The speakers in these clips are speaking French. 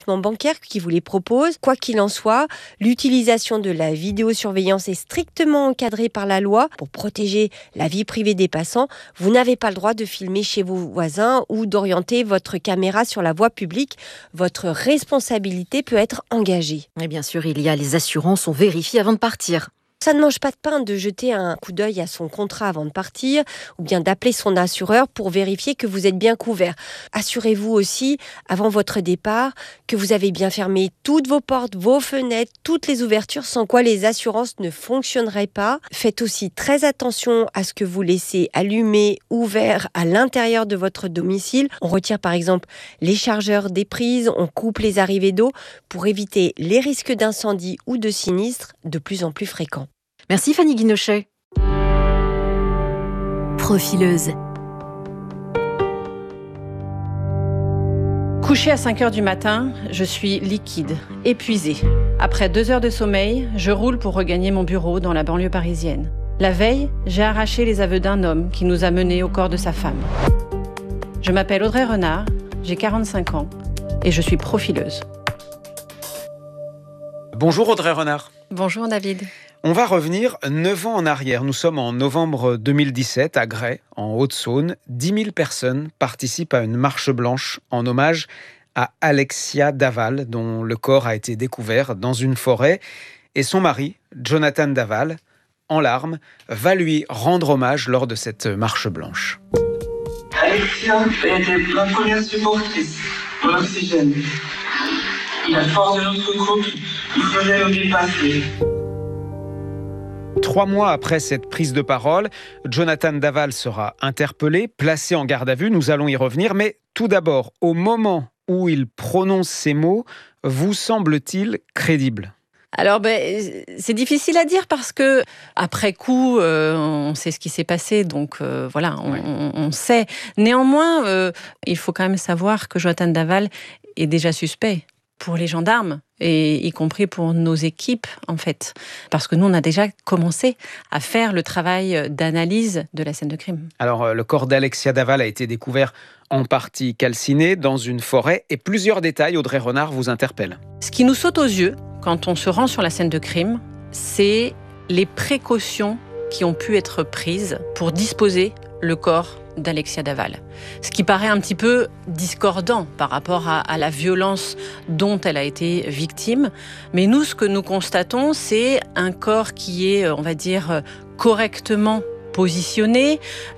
bancaire qui vous les propose. Quoi qu'il en soit, l'utilisation de la vidéosurveillance est strictement encadrée par la loi pour protéger la vie privée des passants. Vous n'avez pas le droit de filmer chez vos voisins ou d'orienter votre caméra sur la voie publique. Votre responsabilité peut être engagée. Et bien sûr, il y a les assurances, on vérifie avant de partir. Ça ne mange pas de pain de jeter un coup d'œil à son contrat avant de partir ou bien d'appeler son assureur pour vérifier que vous êtes bien couvert. Assurez-vous aussi, avant votre départ, que vous avez bien fermé toutes vos portes, vos fenêtres, toutes les ouvertures, sans quoi les assurances ne fonctionneraient pas. Faites aussi très attention à ce que vous laissez allumé, ouvert à l'intérieur de votre domicile. On retire par exemple les chargeurs des prises, on coupe les arrivées d'eau pour éviter les risques d'incendie ou de sinistres de plus en plus fréquents. Merci Fanny Guinochet. Profileuse. Couchée à 5h du matin, je suis liquide, épuisée. Après 2 heures de sommeil, je roule pour regagner mon bureau dans la banlieue parisienne. La veille, j'ai arraché les aveux d'un homme qui nous a menés au corps de sa femme. Je m'appelle Audrey Renard, j'ai 45 ans et je suis profileuse. Bonjour Audrey Renard. Bonjour David. On va revenir 9 ans en arrière. Nous sommes en novembre 2017 à Gray, en Haute-Saône. 10 000 personnes participent à une marche blanche en hommage à Alexia Daval, dont le corps a été découvert dans une forêt. Et son mari, Jonathan Daval, en larmes, va lui rendre hommage lors de cette marche blanche. Alexia était ma première supportrice, mon oxygène. La force de notre groupe, il faisait nous dépasser. 3 mois après cette prise de parole, Jonathan Daval sera interpellé, placé en garde à vue. Nous allons y revenir. Mais tout d'abord, au moment où il prononce ces mots, vous semble-t-il crédible ? Alors, c'est difficile à dire parce que après coup, on sait ce qui s'est passé, donc voilà, on sait. Néanmoins, il faut quand même savoir que Jonathan Daval est déjà suspect pour les gendarmes, et y compris pour nos équipes, en fait. Parce que nous, on a déjà commencé à faire le travail d'analyse de la scène de crime. Alors, le corps d'Alexia Daval a été découvert en partie calciné dans une forêt, et plusieurs détails, Audrey Renard, vous interpellent. Ce qui nous saute aux yeux, quand on se rend sur la scène de crime, c'est les précautions qui ont pu être prises pour disposer le corps d'Alexia Daval. Ce qui paraît un petit peu discordant par rapport à la violence dont elle a été victime. Mais nous, ce que nous constatons, c'est un corps qui est, on va dire, correctement positionné,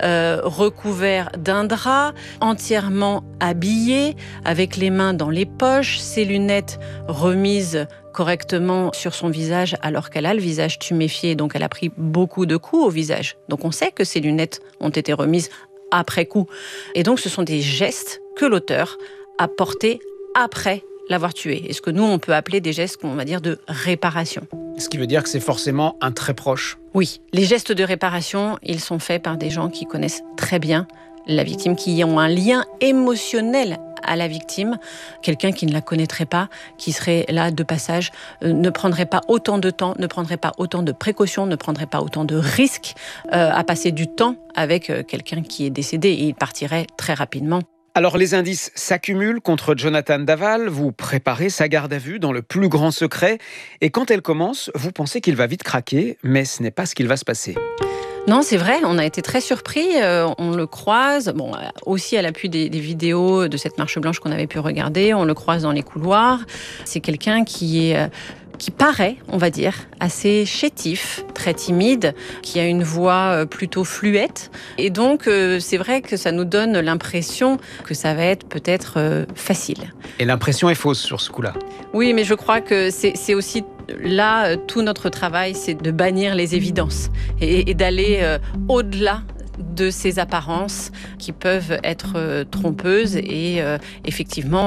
recouvert d'un drap, entièrement habillé, avec les mains dans les poches, ses lunettes remises correctement sur son visage alors qu'elle a le visage tuméfié, donc elle a pris beaucoup de coups au visage. Donc on sait que ses lunettes ont été remises après coup. Et donc ce sont des gestes que l'auteur a portés après l'avoir tué. Et ce que nous on peut appeler des gestes, on va dire, de réparation. Ce qui veut dire que c'est forcément un très proche. Oui, les gestes de réparation, ils sont faits par des gens qui connaissent très bien la victime, qui ont un lien émotionnel à la victime. Quelqu'un qui ne la connaîtrait pas, qui serait là de passage, ne prendrait pas autant de temps, ne prendrait pas autant de précautions, ne prendrait pas autant de risques à passer du temps avec quelqu'un qui est décédé. Et il partirait très rapidement. Alors les indices s'accumulent contre Jonathan Daval, vous préparez sa garde à vue dans le plus grand secret, et quand elle commence, vous pensez qu'il va vite craquer, mais ce n'est pas ce qu'il va se passer. Non, c'est vrai, on a été très surpris, on le croise, aussi à l'appui des vidéos de cette marche blanche qu'on avait pu regarder, on le croise dans les couloirs. C'est quelqu'un qui paraît, on va dire, assez chétif, très timide, qui a une voix plutôt fluette. Et donc, c'est vrai que ça nous donne l'impression que ça va être peut-être facile. Et l'impression est fausse sur ce coup-là. Oui, mais je crois que c'est aussi là, tout notre travail, c'est de bannir les évidences et d'aller au-delà de ces apparences qui peuvent être trompeuses. Et effectivement,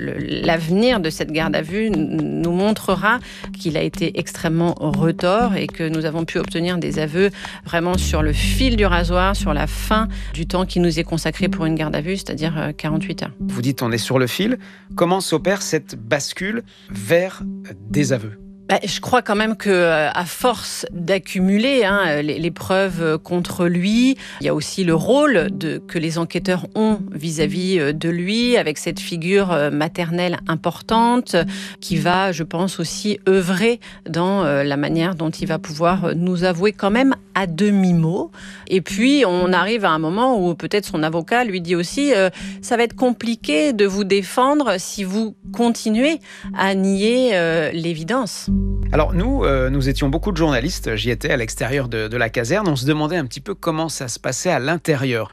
l'avenir de cette garde à vue nous montrera qu'il a été extrêmement retors et que nous avons pu obtenir des aveux vraiment sur le fil du rasoir, sur la fin du temps qui nous est consacré pour une garde à vue, c'est-à-dire 48 heures. Vous dites on est sur le fil. Comment s'opère cette bascule vers des aveux ? Je crois quand même qu'à force d'accumuler les preuves contre lui, il y a aussi le rôle que les enquêteurs ont vis-à-vis de lui, avec cette figure maternelle importante qui va, je pense, aussi œuvrer dans la manière dont il va pouvoir nous avouer quand même à demi-mot. Et puis, on arrive à un moment où peut-être son avocat lui dit aussi ça va être compliqué de vous défendre si vous continuez à nier l'évidence. Alors nous étions beaucoup de journalistes, j'y étais à l'extérieur de la caserne, on se demandait un petit peu comment ça se passait à l'intérieur.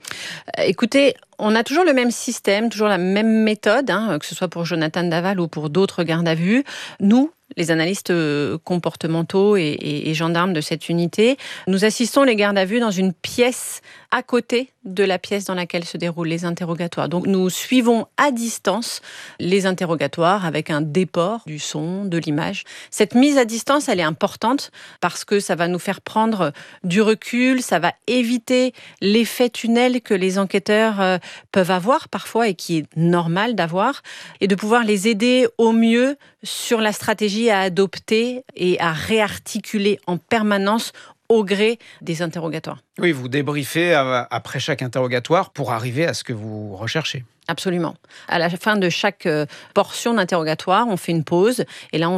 Écoutez, on a toujours le même système, toujours la même méthode, que ce soit pour Jonathan Daval ou pour d'autres gardes à vue. Nous, les analystes comportementaux et gendarmes de cette unité, nous assistons les gardes à vue dans une pièce à côté de la pièce dans laquelle se déroulent les interrogatoires. Donc nous suivons à distance les interrogatoires avec un déport du son, de l'image. Cette mise à distance, elle est importante parce que ça va nous faire prendre du recul, ça va éviter l'effet tunnel que les enquêteurs peuvent avoir parfois et qui est normal d'avoir, et de pouvoir les aider au mieux sur la stratégie à adopter et à réarticuler en permanence au gré des interrogatoires. Oui, vous débriefez après chaque interrogatoire pour arriver à ce que vous recherchez. Absolument. À la fin de chaque portion d'interrogatoire, on fait une pause et là,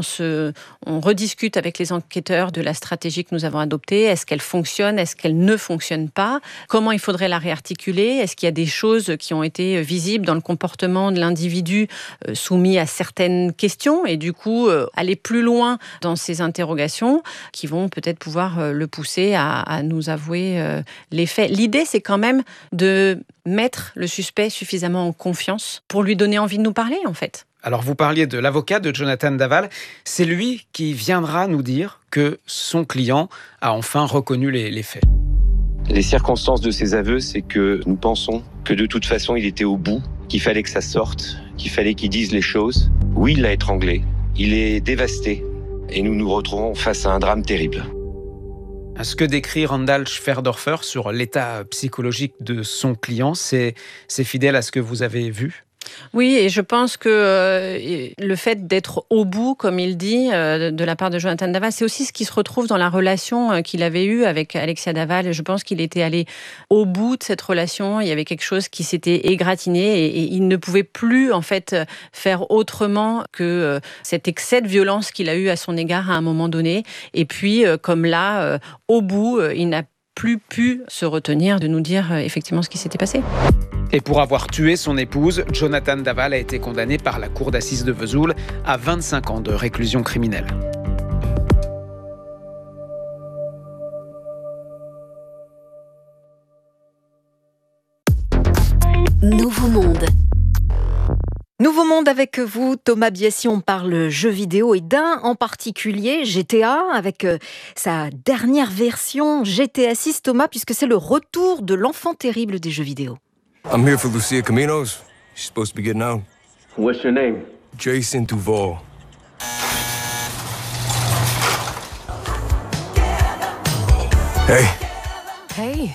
on rediscute avec les enquêteurs de la stratégie que nous avons adoptée. Est-ce qu'elle fonctionne? Est-ce qu'elle ne fonctionne pas? Comment il faudrait la réarticuler? Est-ce qu'il y a des choses qui ont été visibles dans le comportement de l'individu soumis à certaines questions et du coup, aller plus loin dans ces interrogations qui vont peut-être pouvoir le pousser à nous avouer les faits. L'idée, c'est quand même de mettre le suspect suffisamment en confiance pour lui donner envie de nous parler, en fait. Alors, vous parliez de l'avocat de Jonathan Daval. C'est lui qui viendra nous dire que son client a enfin reconnu les faits. Les circonstances de ses aveux, c'est que nous pensons que de toute façon, il était au bout, qu'il fallait que ça sorte, qu'il fallait qu'il dise les choses. Oui, il l'a étranglé. Il est dévasté. Et nous nous retrouvons face à un drame terrible. Ce que décrit Randall Schwerdorfer sur l'état psychologique de son client, c'est fidèle à ce que vous avez vu ? Oui, et je pense que le fait d'être au bout, comme il dit, de la part de Jonathan Daval, c'est aussi ce qui se retrouve dans la relation qu'il avait eue avec Alexia Daval. Je pense qu'il était allé au bout de cette relation. Il y avait quelque chose qui s'était égratigné et il ne pouvait plus, en fait, faire autrement que cet excès de violence qu'il a eu à son égard à un moment donné. Et puis, comme là, au bout, il n'a plus pu se retenir de nous dire effectivement ce qui s'était passé. Et pour avoir tué son épouse, Jonathan Daval a été condamné par la cour d'assises de Vesoul à 25 ans de réclusion criminelle. Nouveau Monde. Nouveau Monde avec vous, Thomas Biassi. On parle jeux vidéo et d'un en particulier, GTA, avec sa dernière version, GTA 6, Thomas, puisque c'est le retour de l'enfant terrible des jeux vidéo. I'm here for Lucia Caminos. She's supposed to be getting out. What's your name? Jason Duval. Hey. Hey.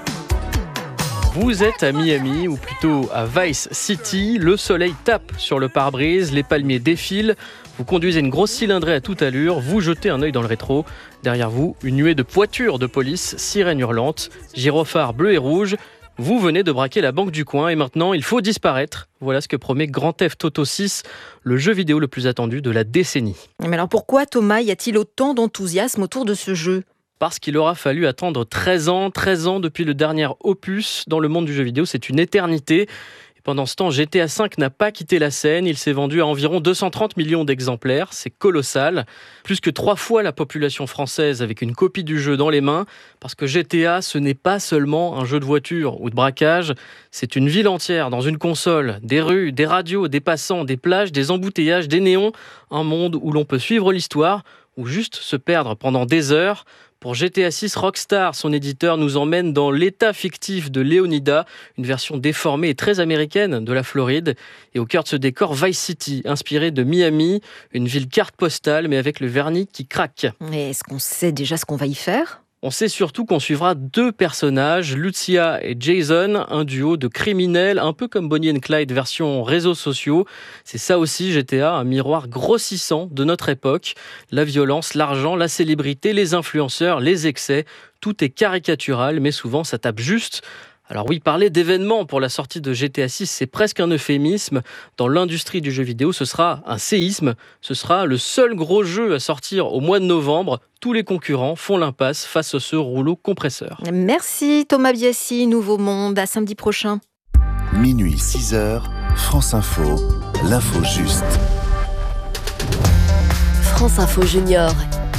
Vous êtes à Miami, ou plutôt à Vice City. Le soleil tape sur le pare-brise, les palmiers défilent. Vous conduisez une grosse cylindrée à toute allure, vous jetez un œil dans le rétro. Derrière vous, une nuée de voitures de police, sirènes hurlantes, gyrophares bleus et rouges. Vous venez de braquer la banque du coin et maintenant, il faut disparaître. Voilà ce que promet Grand Theft Auto 6, le jeu vidéo le plus attendu de la décennie. Mais alors pourquoi, Thomas, y a-t-il autant d'enthousiasme autour de ce jeu ? Parce qu'il aura fallu attendre 13 ans depuis le dernier opus dans le monde du jeu vidéo. C'est une éternité. Et pendant ce temps, GTA V n'a pas quitté la scène. Il s'est vendu à environ 230 millions d'exemplaires. C'est colossal. Plus que 3 fois la population française avec une copie du jeu dans les mains. Parce que GTA, ce n'est pas seulement un jeu de voiture ou de braquage. C'est une ville entière dans une console. Des rues, des radios, des passants, des plages, des embouteillages, des néons. Un monde où l'on peut suivre l'histoire ou juste se perdre pendant des heures. Pour GTA 6, Rockstar, son éditeur, nous emmène dans l'état fictif de Leonida, une version déformée et très américaine de la Floride. Et au cœur de ce décor, Vice City, inspiré de Miami, une ville carte postale, mais avec le vernis qui craque. Mais est-ce qu'on sait déjà ce qu'on va y faire ? On sait surtout qu'on suivra 2 personnages, Lucia et Jason, un duo de criminels, un peu comme Bonnie and Clyde version réseaux sociaux. C'est ça aussi GTA, un miroir grossissant de notre époque. La violence, l'argent, la célébrité, les influenceurs, les excès, tout est caricatural, mais souvent ça tape juste. Alors oui, parler d'événements pour la sortie de GTA 6, c'est presque un euphémisme. Dans l'industrie du jeu vidéo, ce sera un séisme. Ce sera le seul gros jeu à sortir au mois de novembre. Tous les concurrents font l'impasse face à ce rouleau compresseur. Merci Thomas Biassi, Nouveau Monde, à samedi prochain. Minuit 6h, France Info, l'info juste. France Info Junior.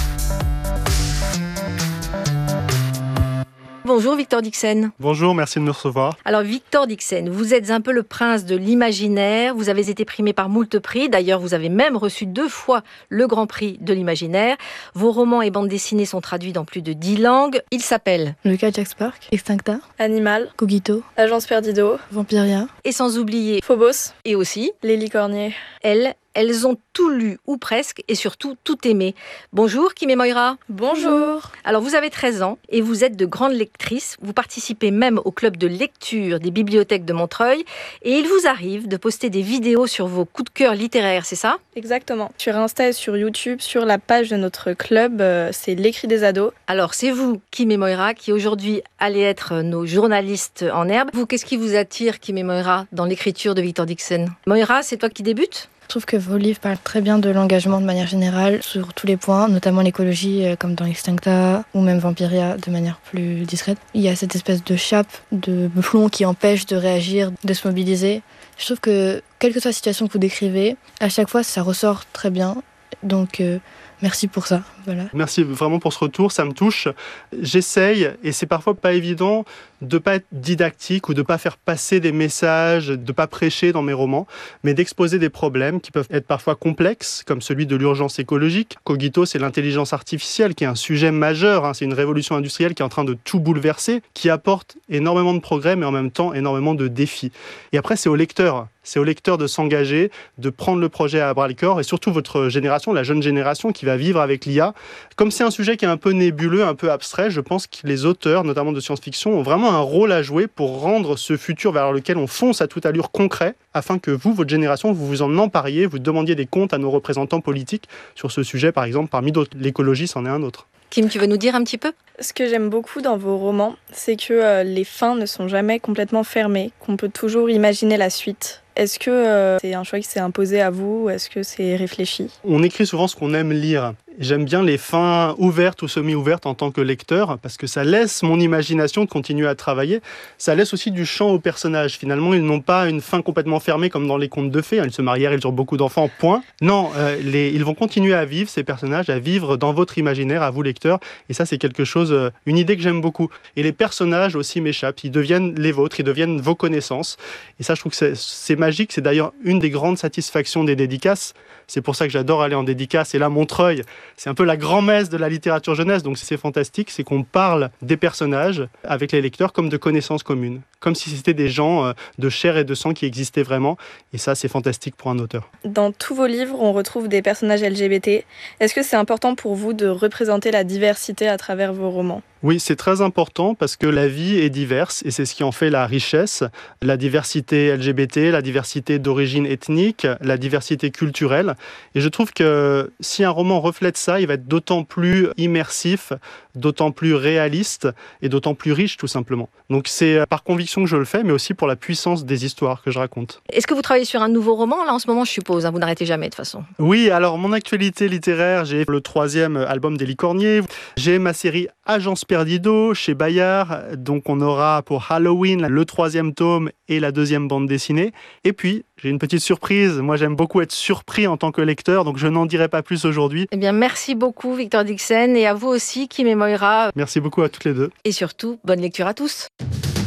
Bonjour Victor Dixen. Bonjour, merci de nous recevoir. Alors Victor Dixen, vous êtes un peu le prince de l'imaginaire, vous avez été primé par moult prix, d'ailleurs vous avez même reçu 2 fois le Grand Prix de l'imaginaire. Vos romans et bandes dessinées sont traduits dans plus de 10 langues. Ils s'appellent Le cas Jack Spark, Extincta, Animal, Cogito, Agence Perdido, Vampiria. Et sans oublier Phobos et aussi Les Licorniers. Elles ont tout lu, ou presque, et surtout tout aimé. Bonjour, Kim et Moira. Bonjour. Alors, vous avez 13 ans et vous êtes de grandes lectrices. Vous participez même au club de lecture des bibliothèques de Montreuil. Et il vous arrive de poster des vidéos sur vos coups de cœur littéraires, c'est ça ? Exactement. Sur Insta et sur YouTube, sur la page de notre club, c'est l'écrit des ados. Alors, c'est vous, Kim et Moira, qui aujourd'hui allez être nos journalistes en herbe. Vous, qu'est-ce qui vous attire, Kim et Moira, dans l'écriture de Victor Dixen ? Moira, c'est toi qui débutes ? Je trouve que vos livres parlent très bien de l'engagement de manière générale sur tous les points, notamment l'écologie comme dans Extincta ou même Vampiria de manière plus discrète. Il y a cette espèce de chape, de plomb qui empêche de réagir, de se mobiliser. Je trouve que quelle que soit la situation que vous décrivez, à chaque fois ça ressort très bien. Donc merci pour ça. Voilà. Merci vraiment pour ce retour, ça me touche. J'essaye, et c'est parfois pas évident, de pas être didactique ou de pas faire passer des messages, de pas prêcher dans mes romans, mais d'exposer des problèmes qui peuvent être parfois complexes, comme celui de l'urgence écologique. Cogito, c'est l'intelligence artificielle qui est un sujet majeur, c'est une révolution industrielle qui est en train de tout bouleverser, qui apporte énormément de progrès, mais en même temps énormément de défis. Et après, c'est au lecteur. C'est au lecteur de s'engager, de prendre le projet à bras-le-corps, et surtout votre génération, la jeune génération qui va vivre avec l'IA. Comme c'est un sujet qui est un peu nébuleux, un peu abstrait, je pense que les auteurs, notamment de science-fiction, ont vraiment un rôle à jouer pour rendre ce futur vers lequel on fonce à toute allure concret, afin que vous, votre génération, vous vous en empariez, vous demandiez des comptes à nos représentants politiques sur ce sujet, par exemple, parmi d'autres. L'écologie, c'en est un autre. Kim, tu veux nous dire un petit peu ? Ce que j'aime beaucoup dans vos romans, c'est que les fins ne sont jamais complètement fermées, qu'on peut toujours imaginer la suite. Est-ce que c'est un choix qui s'est imposé à vous ou est-ce que c'est réfléchi ? On écrit souvent ce qu'on aime lire. J'aime bien les fins ouvertes ou semi-ouvertes en tant que lecteur parce que ça laisse mon imagination de continuer à travailler. Ça laisse aussi du champ aux personnages. Finalement, ils n'ont pas une fin complètement fermée comme dans les contes de fées. Ils se marièrent, ils eurent beaucoup d'enfants, point. Non, ils vont continuer à vivre, ces personnages, à vivre dans votre imaginaire, à vous lecteurs. Et ça, c'est quelque chose, une idée que j'aime beaucoup. Et les personnages aussi m'échappent. Ils deviennent les vôtres, ils deviennent vos connaissances. Et ça, je trouve que c'est magique. C'est d'ailleurs une des grandes satisfactions des dédicaces. C'est pour ça que j'adore aller en dédicace. Et là, Montreuil, c'est un peu la grand-messe de la littérature jeunesse. Donc c'est fantastique, c'est qu'on parle des personnages avec les lecteurs comme de connaissances communes. Comme si c'était des gens de chair et de sang qui existaient vraiment. Et ça, c'est fantastique pour un auteur. Dans tous vos livres, on retrouve des personnages LGBT. Est-ce que c'est important pour vous de représenter la diversité à travers vos romans ? Oui, c'est très important parce que la vie est diverse et c'est ce qui en fait la richesse. La diversité LGBT, la diversité d'origine ethnique, la diversité culturelle. Et je trouve que si un roman reflète ça, il va être d'autant plus immersif, d'autant plus réaliste et d'autant plus riche tout simplement. Donc c'est par conviction que je le fais, mais aussi pour la puissance des histoires que je raconte. Est-ce que vous travaillez sur un nouveau roman là en ce moment, je suppose, vous n'arrêtez jamais de toute façon ? Oui, alors mon actualité littéraire, j'ai le 3e album des Licorniers, j'ai ma série Agence Perdido chez Bayard, donc on aura pour Halloween le 3e tome et la 2e bande dessinée. Et puis, j'ai une petite surprise, moi j'aime beaucoup être surpris en tant que lecteur, donc je n'en dirai pas plus aujourd'hui. Eh bien merci beaucoup Victor Dixen et à vous aussi Kim et Moira. Merci beaucoup à toutes les deux. Et surtout, bonne lecture à tous.